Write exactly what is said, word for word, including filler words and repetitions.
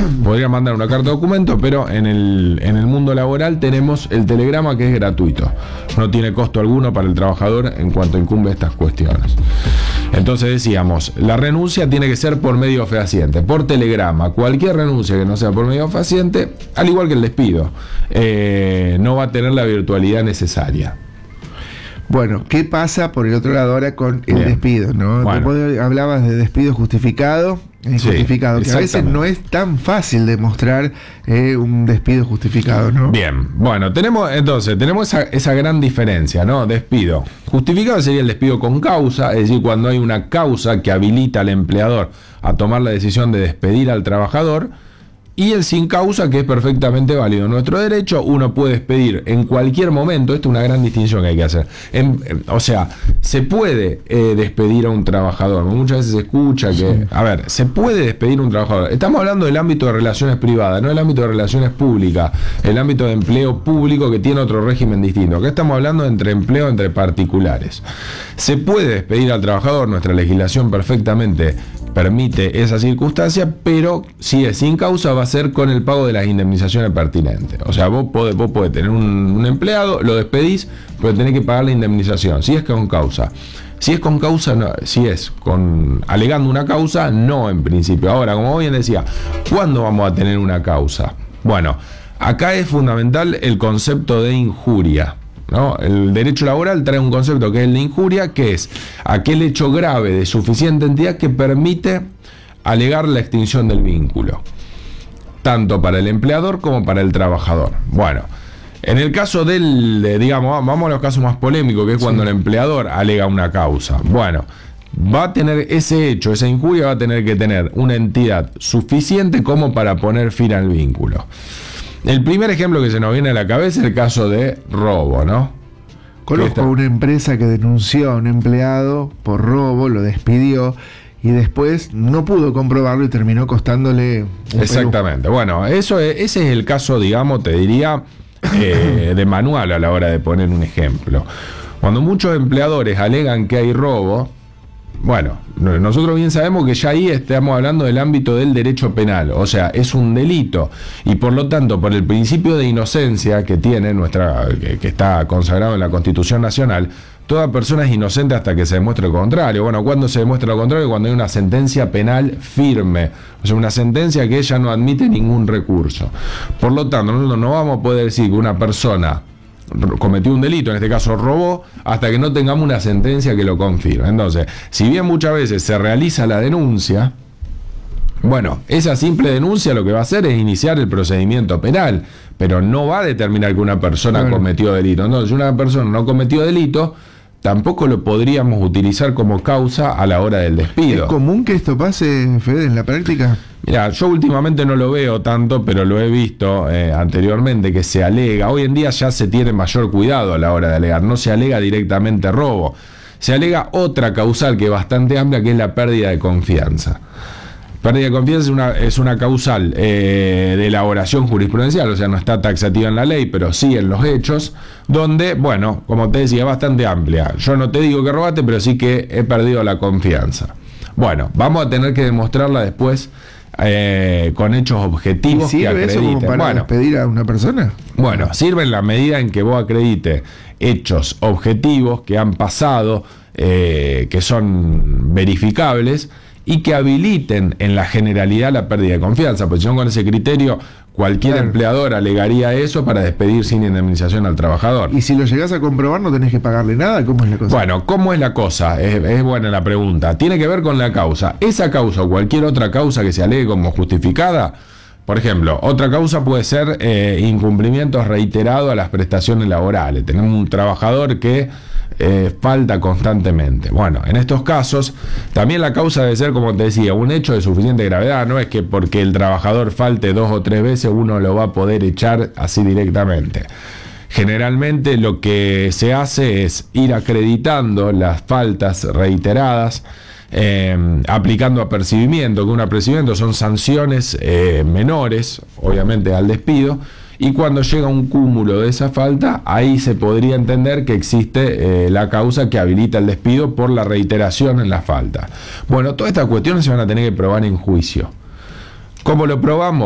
podría mandar una carta de documento, pero en el, en el mundo laboral tenemos el telegrama, que es gratuito. No tiene costo alguno para el trabajador en cuanto incumbe estas cuestiones. Entonces decíamos, la renuncia tiene que ser por medio fehaciente, por telegrama. Cualquier renuncia que no sea por medio fehaciente, al igual que el despido, eh, no va a tener la virtualidad necesaria. Bueno, ¿qué pasa por el otro lado ahora con el Bien. despido, ¿no? Bueno. Después hablabas de despido justificado e injustificado, Sí, que a veces no es tan fácil demostrar eh, un despido justificado, ¿no? Bien, bueno, tenemos entonces, tenemos esa, esa gran diferencia, ¿no? Despido. Justificado sería el despido con causa, es decir, cuando hay una causa que habilita al empleador a tomar la decisión de despedir al trabajador. Y el sin causa, que es perfectamente válido. Nuestro derecho, uno puede despedir en cualquier momento. Esta es una gran distinción que hay que hacer. En, en, o sea, se puede eh, despedir a un trabajador. Muchas veces se escucha que... Sí. A ver, se puede despedir a un trabajador. Estamos hablando del ámbito de relaciones privadas, no del ámbito de relaciones públicas. El ámbito de empleo público, que tiene otro régimen distinto. Acá estamos hablando entre empleo entre particulares. Se puede despedir al trabajador. Nuestra legislación perfectamente permite esa circunstancia, pero si es sin causa va a ser con el pago de las indemnizaciones pertinentes. O sea, vos podés, vos podés tener un, un empleado, lo despedís, pero tenés que pagar la indemnización, si es con causa. Si es con causa, no, si es con alegando una causa, no en principio. Ahora, como bien decía, ¿cuándo vamos a tener una causa? Bueno, acá es fundamental el concepto de injuria, ¿no? El derecho laboral trae un concepto que es el de injuria, que es aquel hecho grave de suficiente entidad que permite alegar la extinción del vínculo, tanto para el empleador como para el trabajador. Bueno, en el caso del, de, digamos, vamos a los casos más polémicos, que es cuando sí. el empleador alega una causa. Bueno, va a tener ese hecho, esa injuria va a tener que tener una entidad suficiente como para poner fin al vínculo. El primer ejemplo que se nos viene a la cabeza es el caso de robo, ¿no? Conozco una empresa que denunció a un empleado por robo, lo despidió y después no pudo comprobarlo y terminó costándole un Exactamente. Perú. Bueno, eso es, ese es el caso, digamos, te diría, eh, de manual a la hora de poner un ejemplo. Cuando muchos empleadores alegan que hay robo, bueno, nosotros bien sabemos que ya ahí estamos hablando del ámbito del derecho penal, o sea, es un delito y por lo tanto, por el principio de inocencia que tiene nuestra, que, que está consagrado en la Constitución Nacional, toda persona es inocente hasta que se demuestre lo contrario. Bueno, ¿cuándo se demuestra lo contrario? Cuando hay una sentencia penal firme, o sea, una sentencia que ella no admite ningún recurso. Por lo tanto, nosotros no vamos a poder decir que una persona cometió un delito, en este caso robó, hasta que no tengamos una sentencia que lo confirme. Entonces, si bien muchas veces se realiza la denuncia, bueno, esa simple denuncia lo que va a hacer es iniciar el procedimiento penal, pero no va a determinar que una persona claro. cometió delito. Entonces, si una persona no cometió delito, tampoco lo podríamos utilizar como causa a la hora del despido. ¿Es común que esto pase, Fede, en la práctica? Mira, yo últimamente no lo veo tanto, pero lo he visto eh, anteriormente, que se alega. Hoy en día ya se tiene mayor cuidado a la hora de alegar. No se alega directamente robo. Se alega otra causal que es bastante amplia, que es la pérdida de confianza. Pérdida de confianza es una, es una causal eh, de elaboración jurisprudencial, o sea, no está taxativa en la ley, pero sí en los hechos, donde, bueno, como te decía, es bastante amplia. Yo no te digo que robaste, pero sí que he perdido la confianza. Bueno, vamos a tener que demostrarla después eh, con hechos objetivos que acrediten. ¿Sirve eso como para bueno, despedir a una persona? Bueno, sirve en la medida en que vos acredite hechos objetivos que han pasado, eh, que son verificables, y que habiliten en la generalidad la pérdida de confianza, porque si no, con ese criterio cualquier claro. empleador alegaría eso para despedir sin indemnización al trabajador. Y si lo llegás a comprobar, no tenés que pagarle nada. ¿Cómo es la cosa? Bueno, ¿cómo es la cosa? Es, es buena la pregunta. Tiene que ver con la causa. Esa causa o cualquier otra causa que se alegue como justificada, por ejemplo, otra causa puede ser eh, incumplimientos reiterados a las prestaciones laborales. Tenemos un trabajador que eh, falta constantemente. Bueno, en estos casos, también la causa debe ser, como te decía, un hecho de suficiente gravedad. No es que porque el trabajador falte dos o tres veces uno lo va a poder echar así directamente. Generalmente lo que se hace es ir acreditando las faltas reiteradas, Eh, aplicando apercibimiento, que un apercibimiento son sanciones eh, menores, obviamente, al despido, y cuando llega un cúmulo de esa falta, ahí se podría entender que existe eh, la causa que habilita el despido por la reiteración en la falta. Bueno, todas estas cuestiones se van a tener que probar en juicio. ¿Cómo lo probamos?